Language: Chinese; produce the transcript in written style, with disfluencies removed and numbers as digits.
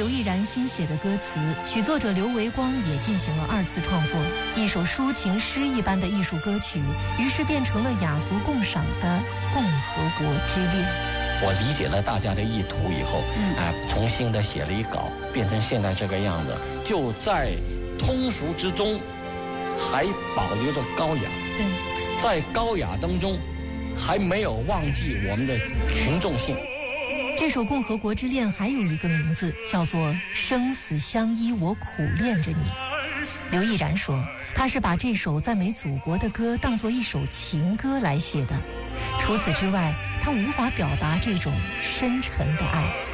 刘毅然新写的歌词，曲作者刘维光也进行了2次创作，一首抒情诗一般的艺术歌曲，于是变成了雅俗共赏的《共和国之恋》。 我理解了大家的意图以后，重新的写了一稿，变成现在这个样子，就在通俗之中，还保留着高雅。 对， 在高雅当中，还没有忘记我们的群众性。 这首《共和国之恋》还有一个名字，叫做《生死相依，我苦恋着你》。刘毅然说，他是把这首赞美祖国的歌当作一首情歌来写的。除此之外，他无法表达这种深沉的爱。